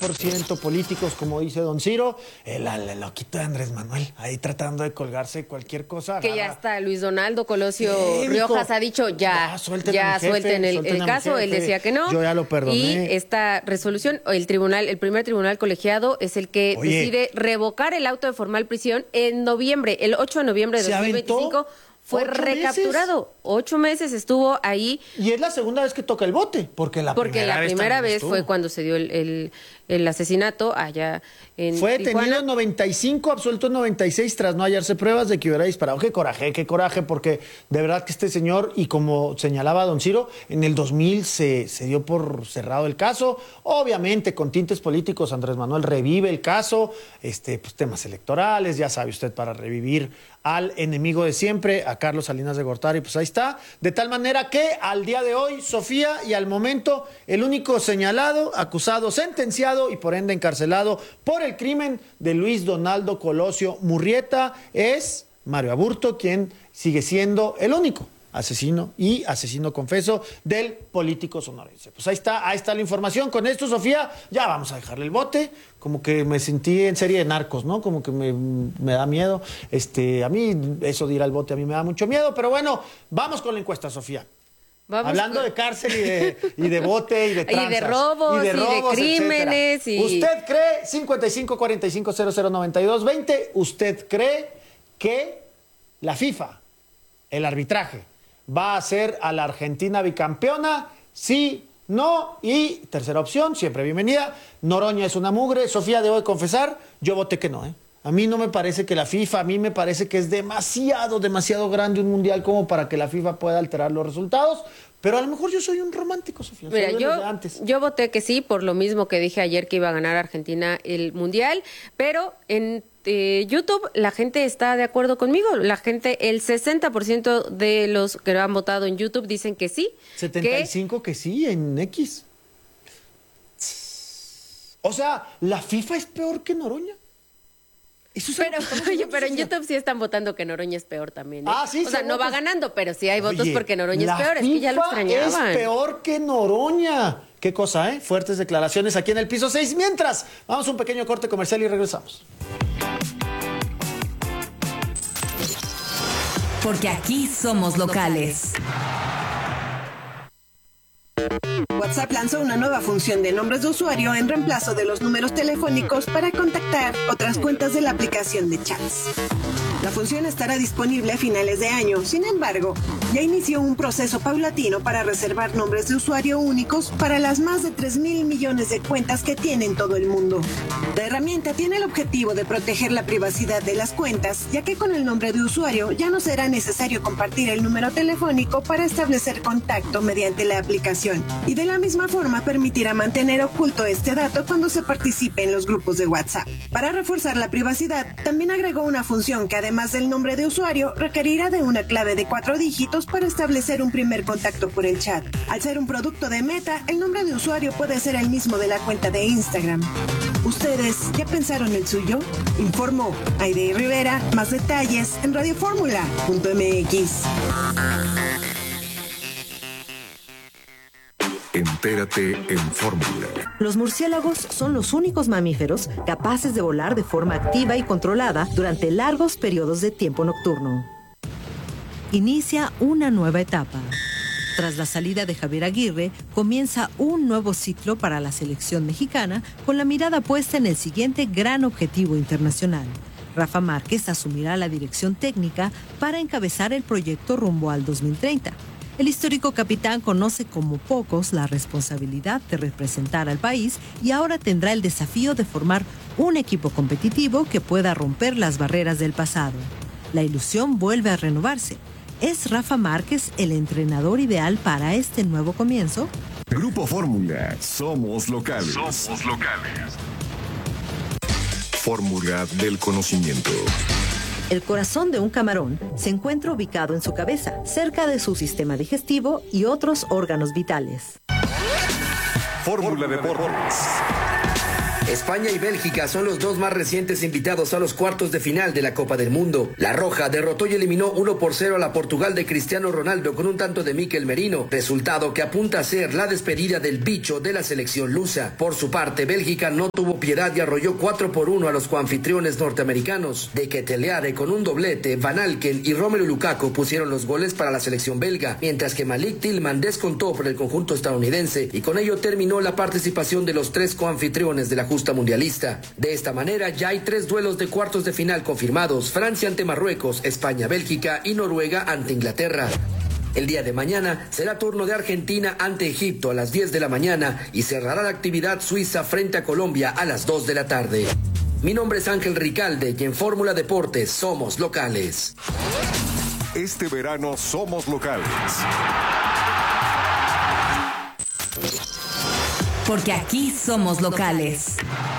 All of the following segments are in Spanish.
100% políticos, como dice don Ciro. El loquito de Andrés Manuel, ahí tratando de colgarse cualquier cosa. Que ya está, Luis Donaldo Colosio Riojas ha dicho ya suelten el caso. Él decía que no. Yo ya lo perdoné. Y esta resolución, el primer tribunal colegiado es el que decide revocar el auto de formal prisión en noviembre, el 8 de noviembre de 2025. Fue recapturado. 8 meses estuvo ahí. Y es la segunda vez que toca el bote, porque la primera vez fue cuando se dio el asesinato allá en Fue Tijuana. detenido en 95, absuelto en 96 tras no hallarse pruebas de que hubiera disparado. Qué coraje, porque de verdad que este señor, y como señalaba don Ciro, en el 2000 se dio por cerrado el caso. Obviamente, con tintes políticos, Andrés Manuel revive el caso, pues temas electorales, ya sabe usted, para revivir al enemigo de siempre, a Carlos Salinas de Gortari, pues ahí está. De tal manera que al día de hoy, Sofía, y al momento, el único señalado, acusado, sentenciado y por ende encarcelado por el crimen de Luis Donaldo Colosio Murrieta es Mario Aburto, quien sigue siendo el único asesino confeso del político sonorense. Pues ahí está la información. Con esto, Sofía, ya vamos a dejarle el bote. Como que me sentí en serie de Narcos, ¿no? Como que me da miedo. A mí, eso de ir al bote a mí me da mucho miedo. Pero bueno, vamos con la encuesta, Sofía. Hablando de cárcel y de bote y de tranzas. Y de robos, y de crímenes. ¿Usted cree, 55 45 00 92 20, usted cree que la FIFA, el arbitraje, va a hacer a la Argentina bicampeona? Sí, no. Y tercera opción, siempre bienvenida, Noroña es una mugre. Sofía, debo de confesar, yo voté que no, A mí no me parece que la FIFA, a mí me parece que es demasiado grande un mundial como para que la FIFA pueda alterar los resultados. Pero a lo mejor yo soy un romántico, Sofía. Mira, yo voté que sí, por lo mismo que dije ayer que iba a ganar Argentina el mundial, pero en YouTube la gente está de acuerdo conmigo. La gente, el 60% de los que han votado en YouTube dicen que sí. 75% que sí en X. O sea, ¿la FIFA es peor que Noroña? Pero en YouTube sí están votando que Noroña es peor también. Sí, o sea, no va ganando, pero sí hay votos porque Noroña es peor. Es que ya lo extrañaban. Es peor que Noroña. Qué cosa, Fuertes declaraciones aquí en el piso 6. Mientras, vamos a un pequeño corte comercial y regresamos. Porque aquí somos locales. WhatsApp lanzó una nueva función de nombres de usuario en reemplazo de los números telefónicos para contactar otras cuentas de la aplicación de chats. La función estará disponible a finales de año. Sin embargo, ya inició un proceso paulatino para reservar nombres de usuario únicos para las más de 3,000 millones de cuentas que tiene en todo el mundo. La herramienta tiene el objetivo de proteger la privacidad de las cuentas, ya que con el nombre de usuario ya no será necesario compartir el número telefónico para establecer contacto mediante la aplicación. Y de la misma forma permitirá mantener oculto este dato cuando se participe en los grupos de WhatsApp. Para reforzar la privacidad, también agregó una función que además del nombre de usuario, requerirá de una clave de 4 dígitos para establecer un primer contacto por el chat. Al ser un producto de Meta, el nombre de usuario puede ser el mismo de la cuenta de Instagram. ¿Ustedes ya pensaron el suyo? Informó Aide Rivera. Más detalles en radioformula.mx. Entérate en Fórmula. Los murciélagos son los únicos mamíferos capaces de volar de forma activa y controlada durante largos periodos de tiempo nocturno. Inicia una nueva etapa. Tras la salida de Javier Aguirre, comienza un nuevo ciclo para la selección mexicana con la mirada puesta en el siguiente gran objetivo internacional. Rafa Márquez asumirá la dirección técnica para encabezar el proyecto rumbo al 2030. El histórico capitán conoce como pocos la responsabilidad de representar al país y ahora tendrá el desafío de formar un equipo competitivo que pueda romper las barreras del pasado. La ilusión vuelve a renovarse. ¿Es Rafa Márquez el entrenador ideal para este nuevo comienzo? Grupo Fórmula, somos locales. Somos locales. Fórmula del conocimiento. El corazón de un camarón se encuentra ubicado en su cabeza, cerca de su sistema digestivo y otros órganos vitales. Fórmula Deportes. España y Bélgica son los dos más recientes invitados a los cuartos de final de la Copa del Mundo. La Roja derrotó y eliminó 1-0 a la Portugal de Cristiano Ronaldo con un tanto de Mikel Merino, resultado que apunta a ser la despedida del bicho de la selección lusa. Por su parte, Bélgica no tuvo piedad y arrolló 4-1 a los coanfitriones norteamericanos. De Ketelaere con un doblete, Van Alken y Romelu Lukaku pusieron los goles para la selección belga, mientras que Malik Tillman descontó por el conjunto estadounidense y con ello terminó la participación de los tres coanfitriones de la justa mundialista. De esta manera ya hay 3 duelos de cuartos de final confirmados: Francia ante Marruecos, España, Bélgica y Noruega ante Inglaterra. El día de mañana será turno de Argentina ante Egipto a las 10 de la mañana y cerrará la actividad Suiza frente a Colombia a las 2 de la tarde. Mi nombre es Ángel Ricalde y en Fórmula Deportes somos locales. Este verano somos locales. Porque aquí somos locales.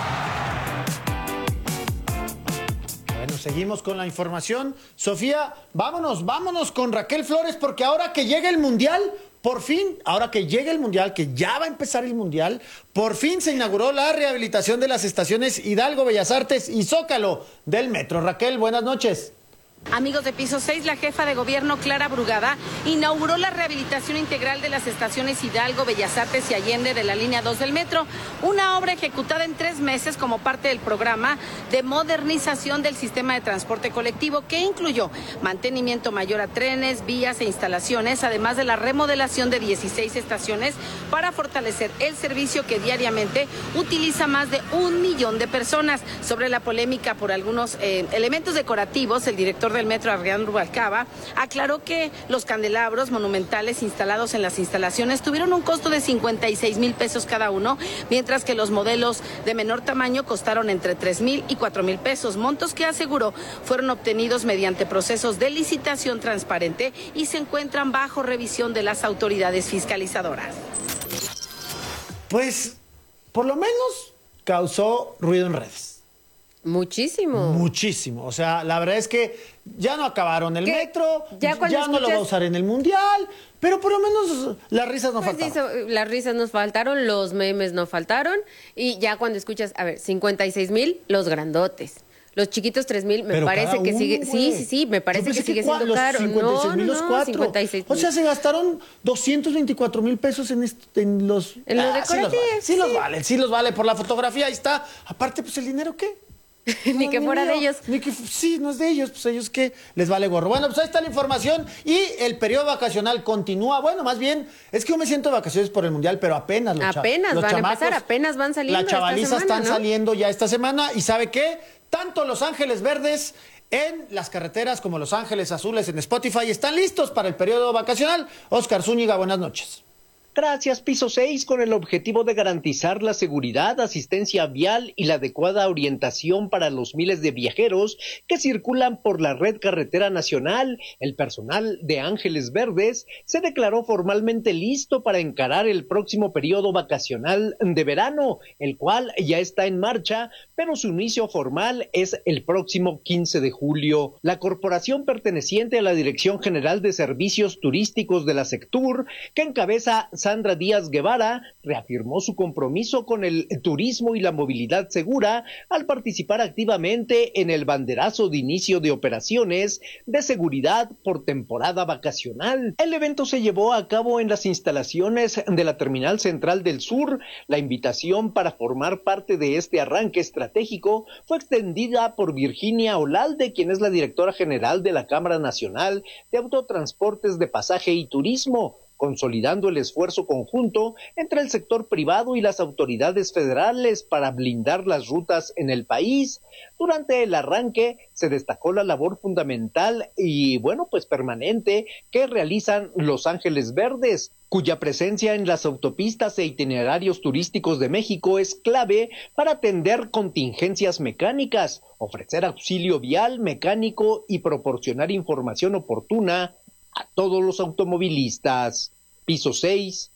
Bueno, seguimos con la información. Sofía, vámonos con Raquel Flores, porque ahora que llega el Mundial, por fin, ahora que llega el Mundial, que ya va a empezar el Mundial, por fin se inauguró la rehabilitación de las estaciones Hidalgo, Bellas Artes y Zócalo del metro. Raquel, buenas noches. Amigos de Piso 6, la jefa de gobierno Clara Brugada inauguró la rehabilitación integral de las estaciones Hidalgo, Bellas Artes y Allende de la línea 2 del metro, una obra ejecutada en 3 meses como parte del programa de modernización del sistema de transporte colectivo, que incluyó mantenimiento mayor a trenes, vías e instalaciones, además de la remodelación de 16 estaciones para fortalecer el servicio que diariamente utiliza más de 1 millón de personas. Sobre la polémica por algunos elementos decorativos, el director del metro, Adrián Rubalcaba, aclaró que los candelabros monumentales instalados en las instalaciones tuvieron un costo de 56,000 pesos cada uno, mientras que los modelos de menor tamaño costaron entre 3,000 y 4,000 pesos, montos que aseguró fueron obtenidos mediante procesos de licitación transparente y se encuentran bajo revisión de las autoridades fiscalizadoras. Pues, por lo menos causó ruido en redes. Muchísimo. O sea, la verdad es que ya no acabaron el metro, ya no lo va a usar en el Mundial, pero por lo menos las risas no faltaron. Las risas nos faltaron, los memes no faltaron, y ya cuando escuchas, 56,000, los grandotes. Los chiquitos 3,000, me parece que sigue. Sí, me parece que sigue siendo caro. 56,000 los 4. 56,000. O sea, se gastaron 224,000 pesos en los decorativos. Sí los vale por la fotografía, ahí está. Aparte, pues el dinero, ¿qué? Ni que fuera de ellos. Sí, no es de ellos, pues ellos que les vale gorro. Bueno, pues ahí está la información y el periodo vacacional continúa. Bueno, más bien, es que yo me siento de vacaciones por el Mundial, pero apenas los van a empezar, apenas van saliendo. Las chavalizas están saliendo ya esta semana y ¿sabe qué? Tanto Los Ángeles Verdes en las carreteras como Los Ángeles Azules en Spotify están listos para el periodo vacacional. Óscar Zúñiga, buenas noches. Gracias, Piso 6, con el objetivo de garantizar la seguridad, asistencia vial y la adecuada orientación para los miles de viajeros que circulan por la red carretera nacional. El personal de Ángeles Verdes se declaró formalmente listo para encarar el próximo periodo vacacional de verano, el cual ya está en marcha, pero su inicio formal es el próximo 15 de julio. La corporación perteneciente a la Dirección General de Servicios Turísticos de la Sectur, que encabeza Sandra Díaz Guevara, reafirmó su compromiso con el turismo y la movilidad segura al participar activamente en el banderazo de inicio de operaciones de seguridad por temporada vacacional. El evento se llevó a cabo en las instalaciones de la Terminal Central del Sur. La invitación para formar parte de este arranque estratégico fue extendida por Virginia Olalde, quien es la directora general de la Cámara Nacional de Autotransportes de Pasaje y Turismo, consolidando el esfuerzo conjunto entre el sector privado y las autoridades federales para blindar las rutas en el país. Durante el arranque se destacó la labor fundamental y, permanente que realizan Los Ángeles Verdes, cuya presencia en las autopistas e itinerarios turísticos de México es clave para atender contingencias mecánicas, ofrecer auxilio vial, mecánico y proporcionar información oportuna a todos los automovilistas. Piso 6,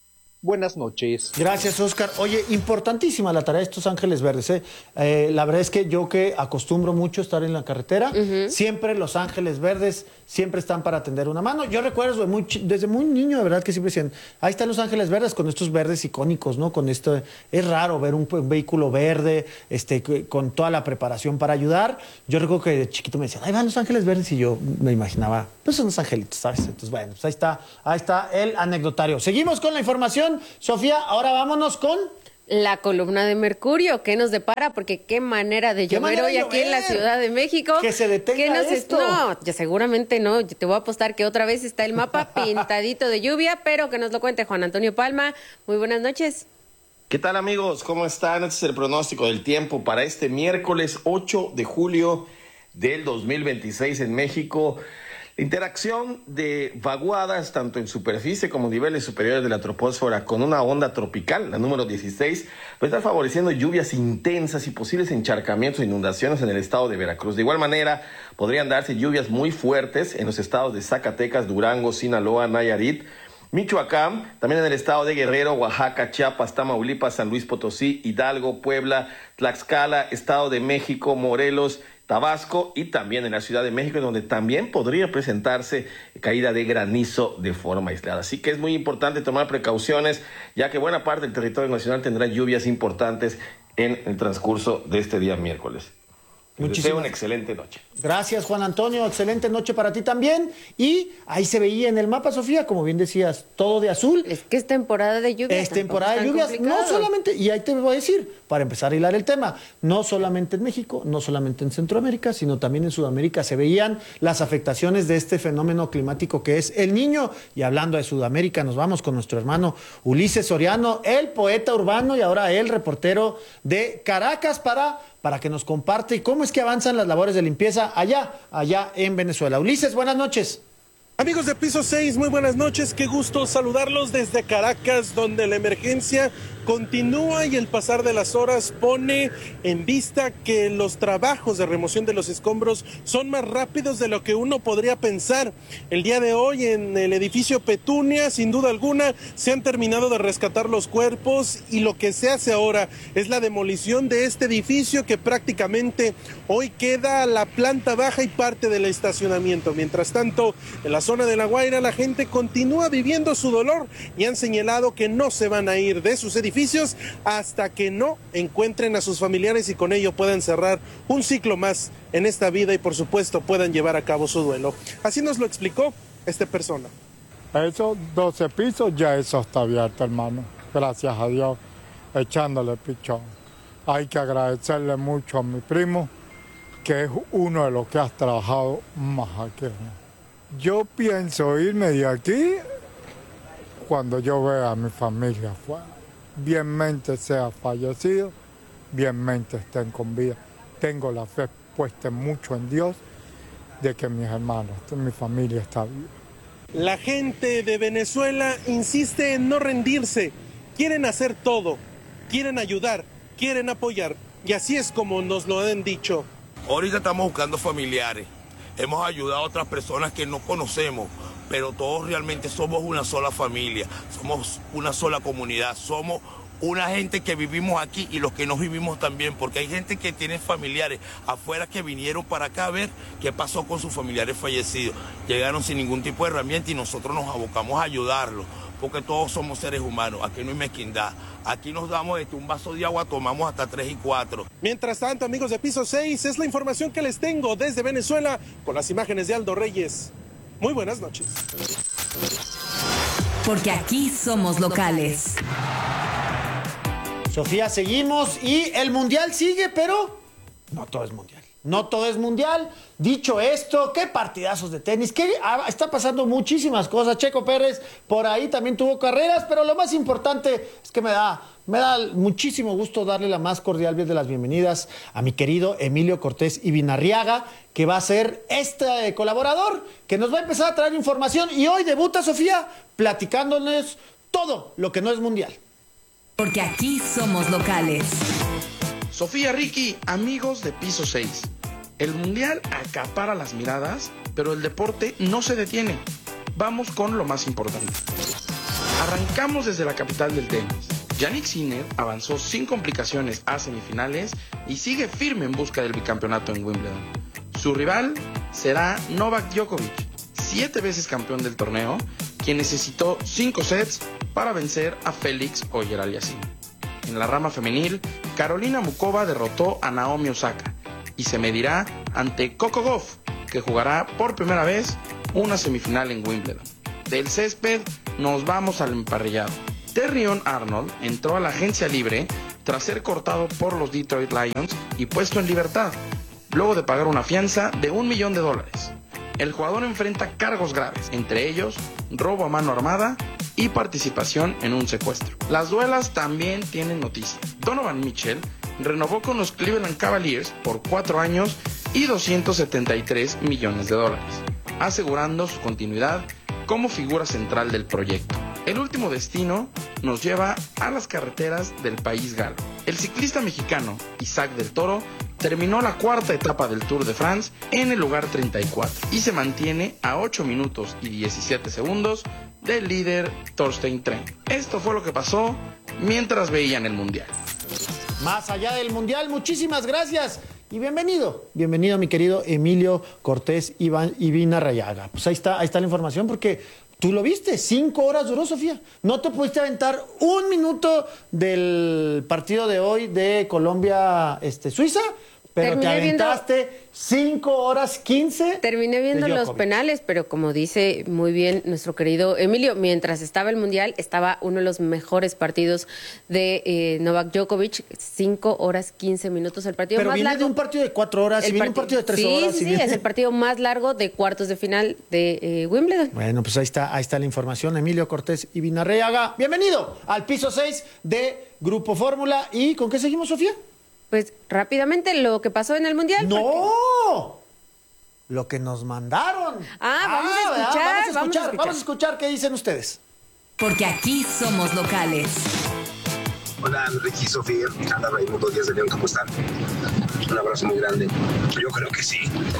Buenas noches. Gracias, Oscar. Oye, importantísima la tarea de estos Ángeles Verdes, ¿eh? La verdad es que yo que acostumbro mucho estar en la carretera, siempre los Ángeles Verdes siempre están para tender una mano. Yo recuerdo desde muy niño, de verdad, que siempre decían, ahí están los Ángeles Verdes con estos verdes icónicos, ¿no? Con esto, es raro ver un vehículo verde, con toda la preparación para ayudar. Yo recuerdo que de chiquito me decían, ahí van los Ángeles Verdes, y yo me imaginaba, pues son los angelitos, ¿sabes? Entonces, bueno, pues ahí está el anecdotario. Seguimos con la información. Sofía, ahora vámonos con la columna de Mercurio. ¿Qué nos depara? Porque qué manera de llover hoy aquí en la Ciudad de México. Que se detenga esto. No, ya seguramente no. Yo te voy a apostar que otra vez está el mapa pintadito de lluvia, pero que nos lo cuente Juan Antonio Palma. Muy buenas noches. ¿Qué tal, amigos? ¿Cómo están? Este es el pronóstico del tiempo para este miércoles 8 de julio del 2026 en México. Interacción de vaguadas tanto en superficie como niveles superiores de la troposfera con una onda tropical, la número 16, va a estar favoreciendo lluvias intensas y posibles encharcamientos e inundaciones en el estado de Veracruz. De igual manera, podrían darse lluvias muy fuertes en los estados de Zacatecas, Durango, Sinaloa, Nayarit, Michoacán, también en el estado de Guerrero, Oaxaca, Chiapas, Tamaulipas, San Luis Potosí, Hidalgo, Puebla, Tlaxcala, Estado de México, Morelos, Tabasco y también en la Ciudad de México, donde también podría presentarse caída de granizo de forma aislada. Así que es muy importante tomar precauciones, ya que buena parte del territorio nacional tendrá lluvias importantes en el transcurso de este día miércoles. Les deseo una excelente noche. Gracias, Juan Antonio. Excelente noche para ti también. Y ahí se veía en el mapa, Sofía, como bien decías, todo de azul. Es que es temporada de lluvias. Es temporada de lluvias. No solamente, y ahí te voy a decir, para empezar a hilar el tema, no solamente en México, no solamente en Centroamérica, sino también en Sudamérica se veían las afectaciones de este fenómeno climático que es El Niño. Y hablando de Sudamérica, nos vamos con nuestro hermano Ulises Soriano, el poeta urbano y ahora el reportero de Caracas para que nos comparte cómo es que avanzan las labores de limpieza allá en Venezuela. Ulises, buenas noches. Amigos de Piso 6, muy buenas noches, qué gusto saludarlos desde Caracas, donde la emergencia continúa y el pasar de las horas pone en vista que los trabajos de remoción de los escombros son más rápidos de lo que uno podría pensar. El día de hoy en el edificio Petunia, sin duda alguna, se han terminado de rescatar los cuerpos y lo que se hace ahora es la demolición de este edificio que prácticamente hoy queda la planta baja y parte del estacionamiento. Mientras tanto, en la zona de La Guaira la gente continúa viviendo su dolor y han señalado que no se van a ir de sus edificios hasta que no encuentren a sus familiares y con ello puedan cerrar un ciclo más en esta vida y por supuesto puedan llevar a cabo su duelo. Así nos lo explicó esta persona. Esos 12 pisos ya eso está abierto, hermano. Gracias a Dios, echándole pichón. Hay que agradecerle mucho a mi primo, que es uno de los que ha trabajado más aquí. Yo pienso irme de aquí cuando yo vea a mi familia afuera. Bienmente sea fallecido, bienmente estén con vida. Tengo la fe puesta mucho en Dios de que mis hermanos, mi familia está viva. La gente de Venezuela insiste en no rendirse. Quieren hacer todo, quieren ayudar, quieren apoyar. Y así es como nos lo han dicho. Ahorita estamos buscando familiares. Hemos ayudado a otras personas que no conocemos, pero todos realmente somos una sola familia, somos una sola comunidad, somos una gente que vivimos aquí y los que no vivimos también, porque hay gente que tiene familiares afuera que vinieron para acá a ver qué pasó con sus familiares fallecidos. Llegaron sin ningún tipo de herramienta y nosotros nos abocamos a ayudarlos, porque todos somos seres humanos, aquí no hay mezquindad. Aquí nos damos un vaso de agua, tomamos hasta 3 y 4. Mientras tanto, amigos de Piso 6, es la información que les tengo desde Venezuela con las imágenes de Aldo Reyes. Muy buenas noches. Porque aquí somos locales. Sofía, seguimos y el mundial sigue, pero no todo es mundial. No todo es mundial. Dicho esto, qué partidazos de tenis. Está pasando muchísimas cosas. Checo Pérez por ahí también tuvo carreras, pero lo más importante es que me da muchísimo gusto darle la más cordial de las bienvenidas a mi querido Emilio Cortés Ibinarriaga, que va a ser este colaborador que nos va a empezar a traer información. Y hoy debuta, Sofía, platicándonos todo lo que no es mundial. Porque aquí somos locales. Sofía, Ricky, amigos de Piso 6. El mundial acapara las miradas, pero el deporte no se detiene. Vamos con lo más importante. Arrancamos desde la capital del tenis. Jannik Sinner avanzó sin complicaciones a semifinales y sigue firme en busca del bicampeonato en Wimbledon. Su rival será Novak Djokovic, 7 veces campeón del torneo, quien necesitó 5 sets para vencer a Félix Auger-Aliassime. En la rama femenil, Carolina Muchova derrotó a Naomi Osaka y se medirá ante Coco Gauff, que jugará por primera vez una semifinal en Wimbledon. Del césped nos vamos al emparrillado. Terrion Arnold entró a la agencia libre tras ser cortado por los Detroit Lions y puesto en libertad, luego de pagar una fianza de $1 millón. El jugador enfrenta cargos graves, entre ellos robo a mano armada y participación en un secuestro. Las duelas también tienen noticia. Donovan Mitchell renovó con los Cleveland Cavaliers por 4 años y $273 millones, asegurando su continuidad como figura central del proyecto. El último destino nos lleva a las carreteras del país galo. El ciclista mexicano Isaac del Toro terminó la 4ª etapa del Tour de France en el lugar 34 y se mantiene a 8 minutos y 17 segundos del líder Thorstein Tren. Esto fue lo que pasó mientras veían el Mundial. Más allá del Mundial, muchísimas gracias y bienvenido mi querido Emilio Cortés Ivina Rayaga. Pues ahí está la información porque tú lo viste, 5 horas duró, Sofía. No te pudiste aventar 1 minuto del partido de hoy de Colombia-Suiza, pero te aventaste 5 horas 15. Terminé viendo los penales, pero como dice muy bien nuestro querido Emilio, mientras estaba el Mundial, estaba uno de los mejores partidos de Novak Djokovic, 5 horas 15 minutos. El partido pero más viene largo. De un partido de 4 horas, y viene un partido de 3 horas. Sí, es el partido más largo de cuartos de final de Wimbledon. Bueno, pues ahí está la información. Emilio Cortés y Vinarreaga, bienvenido al piso 6 de Grupo Fórmula. ¿Y con qué seguimos, Sofía? Pues rápidamente lo que pasó en el Mundial. ¡No! Porque... lo que nos mandaron. Vamos a escuchar qué dicen ustedes. Porque aquí somos locales. Hola, Ricky, Sofía, Ana Raimundo Díaz de León, ¿cómo están? Un abrazo muy grande. Yo creo que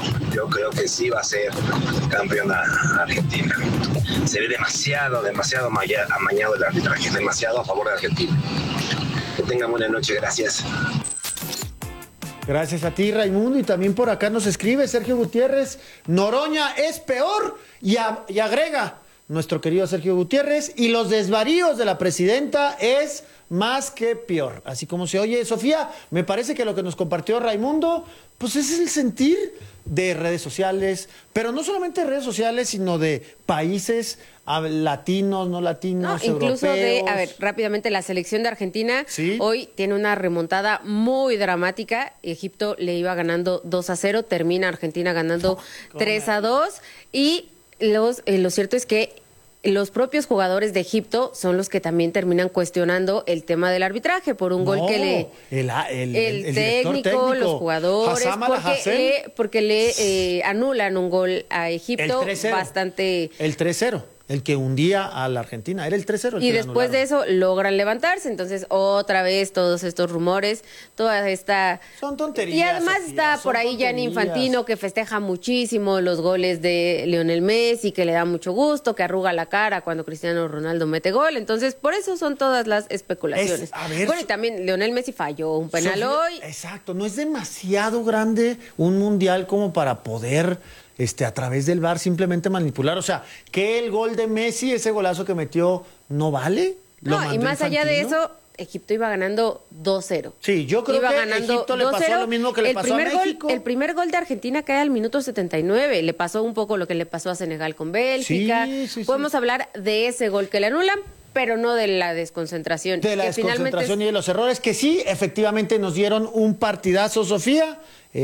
sí va a ser campeona Argentina. Se ve demasiado amañado el arbitraje, demasiado a favor de Argentina. Que tengan buena noche, gracias. Gracias a ti, Raimundo, y también por acá nos escribe Sergio Gutiérrez, Noroña es peor, y agrega nuestro querido Sergio Gutiérrez, y los desvaríos de la presidenta es más que peor. Así como se oye, Sofía, me parece que lo que nos compartió Raimundo, pues ese es el sentir de redes sociales, pero no solamente de redes sociales, sino de países latinos, no latinos, incluso europeos. Rápidamente, la selección de Argentina ¿sí? Hoy tiene una remontada muy dramática. Egipto le iba ganando 2-0, termina Argentina ganando 3-2 y lo cierto es que los propios jugadores de Egipto son los que también terminan cuestionando el tema del arbitraje por un gol que el técnico, los jugadores, porque le anulan un gol a Egipto bastante. El 3-0. El que hundía a la Argentina, era el 3-0. Y después de eso logran levantarse, entonces otra vez todos estos rumores, toda esta... Son tonterías. Y además está por ahí Gianni Infantino, que festeja muchísimo los goles de Lionel Messi, que le da mucho gusto, que arruga la cara cuando Cristiano Ronaldo mete gol, entonces por eso son todas las especulaciones. Bueno, y también Lionel Messi falló un penal hoy. Exacto, no es demasiado grande un mundial como para poder... a través del VAR simplemente manipular, o sea, que el gol de Messi, ese golazo que metió, ¿no vale? No, y más allá de eso, Egipto iba ganando 2-0. Sí, yo creo que Egipto le pasó lo mismo que le pasó a México. El primer gol de Argentina cae al minuto 79, le pasó un poco lo que le pasó a Senegal con Bélgica. Sí. Podemos hablar de ese gol que le anulan, pero no de la desconcentración. De la desconcentración y de los errores, que sí, efectivamente nos dieron un partidazo, Sofía.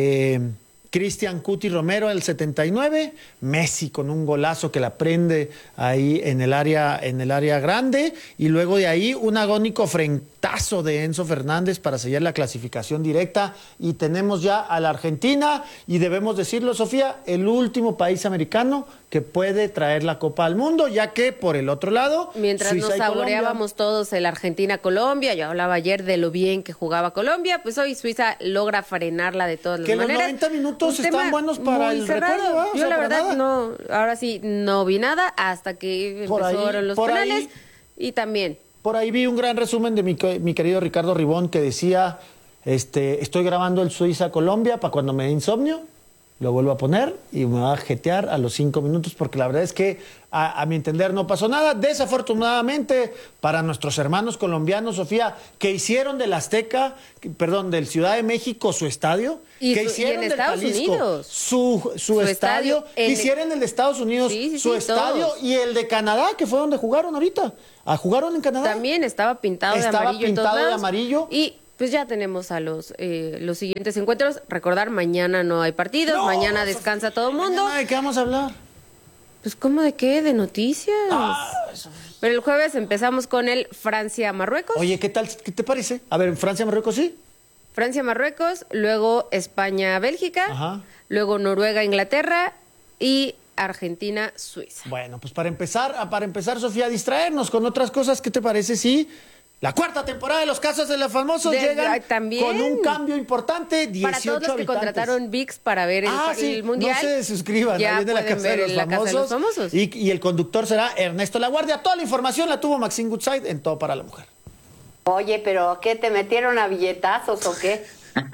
Cristian Cuti Romero el 79, Messi con un golazo que la prende ahí en el área grande, y luego de ahí un agónico frentazo de Enzo Fernández para sellar la clasificación directa, y tenemos ya a la Argentina, y debemos decirlo, Sofía, el último país americano que puede traer la Copa al Mundo, ya que por el otro lado, mientras Suiza nos y saboreábamos todos el Argentina-Colombia, yo hablaba ayer de lo bien que jugaba Colombia, pues hoy Suiza logra frenarla de todas las maneras. Que los 90 minutos están buenos para el recuerdo, Yo la verdad no, ahora sí no vi nada hasta que empezaron los penales. Y también. Por ahí vi un gran resumen de mi querido Ricardo Ribón que decía, estoy grabando el Suiza-Colombia para cuando me dé insomnio, lo vuelvo a poner y me va a jetear a los 5 minutos porque la verdad es que a mi entender no pasó nada. Desafortunadamente para nuestros hermanos colombianos, Sofía, que hicieron del del Ciudad de México su estadio, que hicieron en del Estados Jalisco Unidos su estadio, que hicieron el de Estados Unidos su estadio todos. Y el de Canadá, que fue donde jugaron ahorita. ¿Jugaron en Canadá? También estaba pintado de amarillo en todos lados. Y pues ya tenemos a los siguientes encuentros. Recordar, mañana no hay partidos, mañana descansa todo el mundo. ¿De qué vamos a hablar? Pues ¿cómo de qué? ¿De noticias? Pero el jueves empezamos con el Francia-Marruecos. Oye, ¿qué tal? ¿Qué te parece? A ver, ¿Francia-Marruecos sí? Francia-Marruecos, luego España-Bélgica, luego Noruega-Inglaterra y Argentina-Suiza. Bueno, pues para empezar, Sofía, a distraernos con otras cosas, ¿qué te parece si la cuarta temporada de Los Casos de los Famosos llegan con un cambio importante? 18 para todos los que contrataron ViX para ver el Mundial. No se suscriban, ya ahí de la Casa de los Famosos. Y el conductor será Ernesto Laguardia. Toda la información la tuvo Maxine Goodside en Todo para la Mujer. Oye, pero ¿qué? ¿Te metieron a billetazos o qué?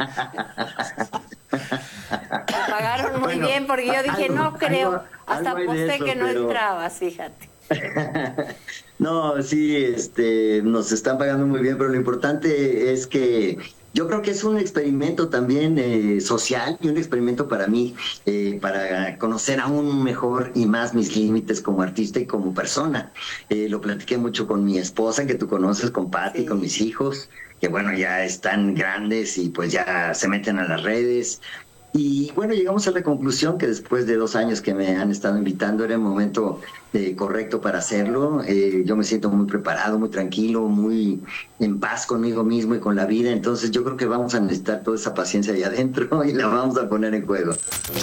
Te pagaron muy bien porque yo dije, no creo. Hasta aposté que no entrabas, fíjate. No, sí, nos están pagando muy bien, pero lo importante es que yo creo que es un experimento también social y un experimento para mí, para conocer aún mejor y más mis límites como artista y como persona. Lo platiqué mucho con mi esposa, que tú conoces, con Patti, con mis hijos, que bueno, ya están grandes y pues ya se meten a las redes. Y bueno, llegamos a la conclusión que después de 2 años que me han estado invitando, era el momento correcto para hacerlo. Yo me siento muy preparado, muy tranquilo, muy en paz conmigo mismo y con la vida. Entonces yo creo que vamos a necesitar toda esa paciencia ahí adentro y la vamos a poner en juego.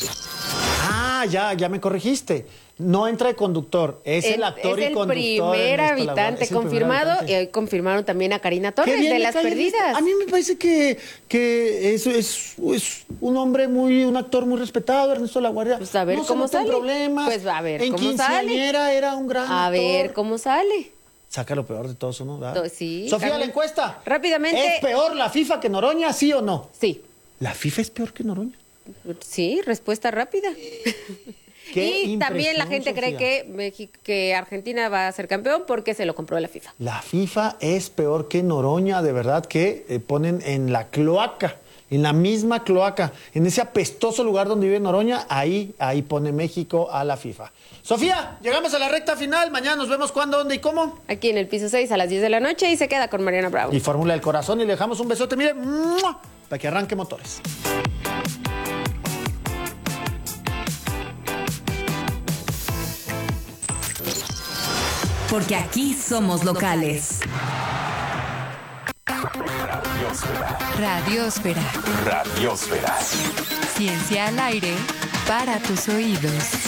Ya me corregiste. No entra de conductor, es el actor y conductor. Es el primer habitante confirmado, y hoy confirmaron también a Karina Torres de Las Perdidas. A mí me parece que eso es un actor muy respetado, Ernesto Laguardia. Pues a ver cómo sale. Pues a ver cómo sale. Era un gran actor. A ver cómo sale. Saca lo peor de todo eso, ¿no? Sí. Sofía, la encuesta. Rápidamente. ¿Es peor la FIFA que Noroña, sí o no? Sí. ¿La FIFA es peor que Noroña? Sí, respuesta rápida. Y también la gente cree que Argentina va a ser campeón porque se lo compró la FIFA. La FIFA es peor que Noroña, de verdad, que ponen en la cloaca, en la misma cloaca, en ese apestoso lugar donde vive Noroña, ahí pone México a la FIFA. Sofía, llegamos a la recta final. Mañana nos vemos cuándo, dónde y cómo. Aquí en el piso 6 a las 10 de la noche y se queda con Mariana Bravo. Y Fórmula del Corazón y le dejamos un besote, mire, para que arranque motores. Porque aquí somos locales. Radiosfera. Radiosfera. Ciencia al aire para tus oídos.